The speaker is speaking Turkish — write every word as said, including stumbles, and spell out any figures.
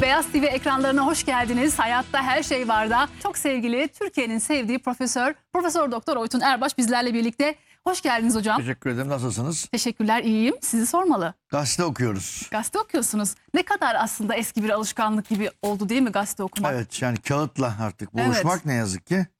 Beyaz T V ekranlarına hoş geldiniz. Hayatta her şey var da çok sevgili, Türkiye'nin sevdiği profesör, Profesör Doktor Oytun Erbaş bizlerle birlikte. Hoş geldiniz hocam. Teşekkür ederim. Nasılsınız? Teşekkürler, iyiyim. Sizi sormalı. Gazete okuyoruz. Gazete okuyorsunuz. Ne kadar aslında eski bir alışkanlık gibi oldu değil mi gazete okumak? Evet, yani kağıtla artık buluşmak Evet. ne yazık ki.